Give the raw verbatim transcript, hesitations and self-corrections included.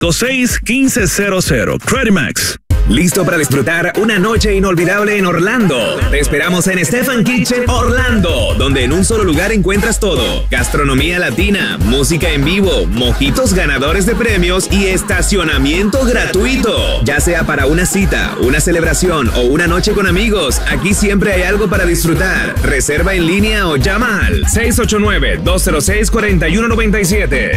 seis uno cinco cero cero. Credimax. ¿Listo para disfrutar una noche inolvidable en Orlando? Te esperamos en Stefan Kitchen Orlando, donde en un solo lugar encuentras todo: gastronomía latina, música en vivo, mojitos ganadores de premios y estacionamiento gratuito. Ya sea para una cita, una celebración o una noche con amigos, aquí siempre hay algo para disfrutar. Reserva en línea o llama al seis ocho nueve, dos cero seis, cuatro uno nueve siete.